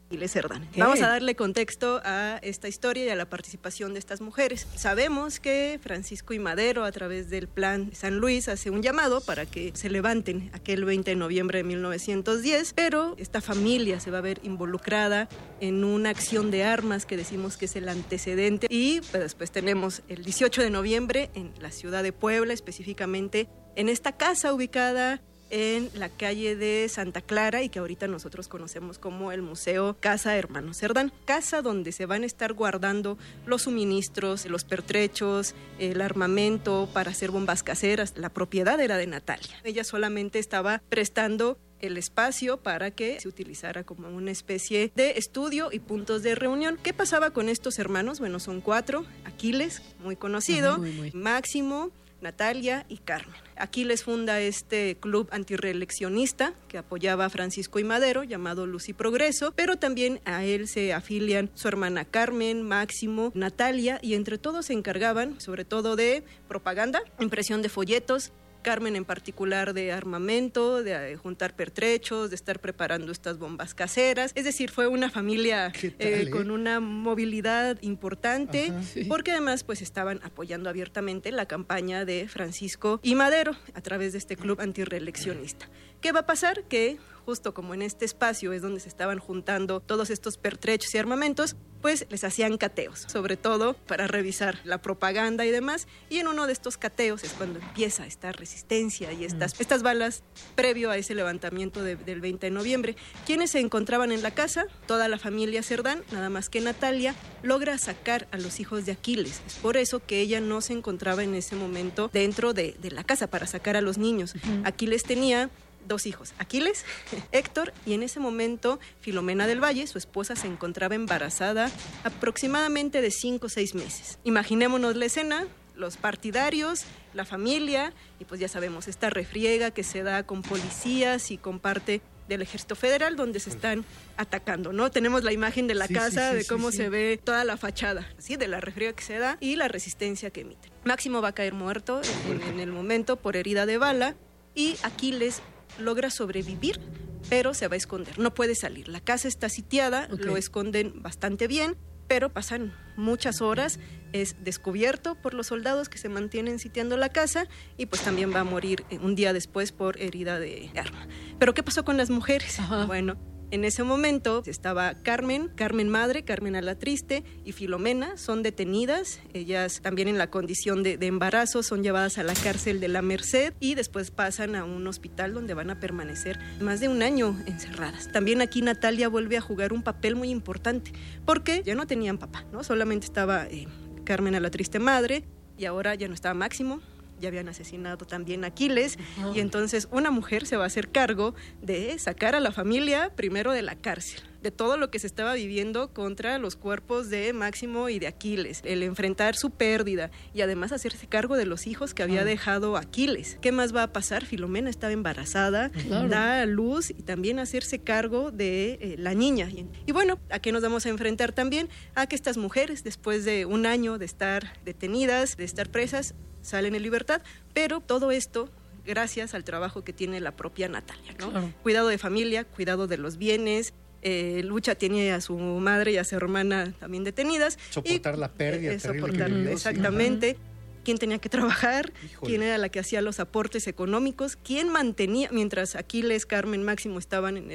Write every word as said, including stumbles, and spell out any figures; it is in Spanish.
Aquiles Cerdán. ¿Qué? Vamos a darle contexto a esta historia y a la participación de estas mujeres. Sabemos que Francisco I. Madero, a través del Plan San Luis, hace un llamado para que se levanten aquel veinte de noviembre de mil novecientos diez, pero esta familia se va a ver involucrada en una acción de armas que decimos que es el antecedente, y pues, después tenemos el dieciocho de noviembre en la ciudad de Puebla, específicamente en esta casa ubicada en la calle de Santa Clara y que ahorita nosotros conocemos como el Museo Casa Hermanos Cerdán, casa donde se van a estar guardando los suministros, los pertrechos, el armamento para hacer bombas caseras. La propiedad era de Natalia. Ella solamente estaba prestando el espacio para que se utilizara como una especie de estudio y puntos de reunión. ¿Qué pasaba con estos hermanos? Bueno, son cuatro. Aquiles, muy conocido, muy, muy. Máximo, Natalia y Carmen. Aquiles funda este club antirreeleccionista que apoyaba a Francisco I. Madero, llamado Luz y Progreso, pero también a él se afilian su hermana Carmen, Máximo, Natalia, y entre todos se encargaban sobre todo de propaganda, impresión de folletos, Carmen en particular de armamento, de juntar pertrechos, de estar preparando estas bombas caseras. Es decir, fue una familia tal, eh, eh? con una movilidad importante. Ajá, sí. Porque además pues estaban apoyando abiertamente la campaña de Francisco I. Madero a través de este club antirreeleccionista. ¿Qué va a pasar? Que justo como en este espacio es donde se estaban juntando todos estos pertrechos y armamentos, pues les hacían cateos, sobre todo para revisar la propaganda y demás, y en uno de estos cateos es cuando empieza esta resistencia y estas, mm. estas balas previo a ese levantamiento de, del veinte de noviembre. ¿Quiénes se encontraban en la casa? Toda la familia Cerdán, nada más que Natalia logra sacar a los hijos de Aquiles. Es por eso que ella no se encontraba en ese momento dentro de, de la casa para sacar a los niños. Mm. Aquiles tenía dos hijos, Aquiles, Héctor, y en ese momento Filomena del Valle, su esposa, se encontraba embarazada aproximadamente de cinco o seis meses. Imaginémonos la escena, los partidarios, la familia, y pues ya sabemos, esta refriega que se da con policías y con parte del Ejército Federal, donde se están atacando, ¿no? Tenemos la imagen de la sí, casa, sí, sí, de cómo sí, se sí. ve toda la fachada, ¿sí? De la refriega que se da y la resistencia que emiten. Máximo va a caer muerto en, en el momento por herida de bala, y Aquiles logra sobrevivir, pero se va a esconder, no puede salir. La casa está sitiada, okay. Lo esconden bastante bien, pero pasan muchas horas, es descubierto por los soldados que se mantienen sitiando la casa y pues también va a morir un día después por herida de arma. ¿Pero qué pasó con las mujeres? Ajá. Bueno, en ese momento estaba Carmen, Carmen madre, Carmen a la triste, y Filomena, son detenidas. Ellas también en la condición de, de embarazo son llevadas a la cárcel de la Merced y después pasan a un hospital donde van a permanecer más de un año encerradas. También aquí Natalia vuelve a jugar un papel muy importante porque ya no tenían papá, ¿no? Solamente estaba eh, Carmen a la triste madre y ahora ya no estaba Máximo. Ya habían asesinado también a Aquiles, uh-huh. y entonces una mujer se va a hacer cargo de sacar a la familia primero de la cárcel, de todo lo que se estaba viviendo contra los cuerpos de Máximo y de Aquiles, el enfrentar su pérdida y además hacerse cargo de los hijos que había uh-huh. dejado Aquiles. ¿Qué más va a pasar? Filomena estaba embarazada, claro. da a luz y también hacerse cargo de eh, la niña. Y, y bueno, ¿a qué nos vamos a enfrentar también? A que estas mujeres, después de un año de estar detenidas, de estar presas, salen en libertad, pero todo esto gracias al trabajo que tiene la propia Natalia, ¿no? Claro. Cuidado de familia, cuidado de los bienes, eh, Lucha tiene a su madre y a su hermana también detenidas. Soportar y, la pérdida. Eh, soportar, exactamente. Sí. Quién tenía que trabajar, Híjole. quién era la que hacía los aportes económicos, quién mantenía, mientras Aquiles, Carmen, Máximo estaban en